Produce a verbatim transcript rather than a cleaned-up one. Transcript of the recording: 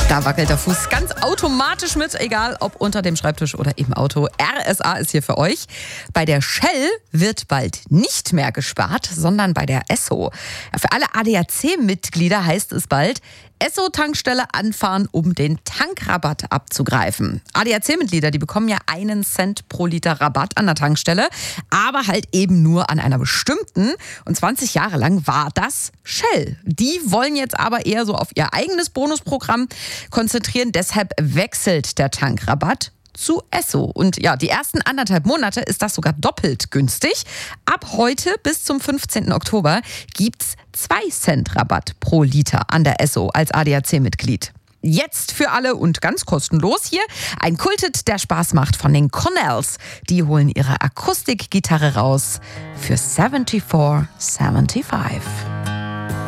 Da wackelt der Fuß ganz automatisch mit, egal ob unter dem Schreibtisch oder im Auto. R S A ist hier für euch. Bei der Shell wird bald nicht mehr gespart, sondern bei der Esso. Für alle A D A C-Mitglieder heißt es bald, Esso-Tankstelle anfahren, um den Tankrabatt abzugreifen. A D A C-Mitglieder, die bekommen ja einen Cent pro Liter Rabatt an der Tankstelle, aber halt eben nur an einer bestimmten. Und zwanzig Jahre lang war das Shell. Die wollen jetzt aber eher so auf ihr eigenes Bonusprogramm konzentrieren. Deshalb wechselt der Tankrabatt zu Esso. Und ja, die ersten anderthalb Monate ist das sogar doppelt günstig. Ab heute bis zum fünfzehnten Oktober gibt's zwei Cent Rabatt pro Liter an der Esso als A D A C-Mitglied. Jetzt für alle und ganz kostenlos hier ein Kulthit, der Spaß macht von den Connells. Die holen ihre Akustikgitarre raus für vierundsiebzig fünfundsiebzig.